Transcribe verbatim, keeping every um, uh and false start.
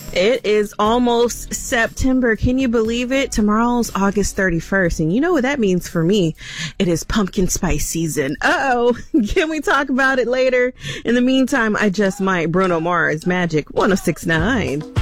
It is almost September. Can you believe it? Tomorrow's August thirty-first. And you know what that means for me? It is pumpkin spice season. Uh-oh. Can we talk about it later? In the meantime, I just might. Bruno Mars, Magic one oh six point nine.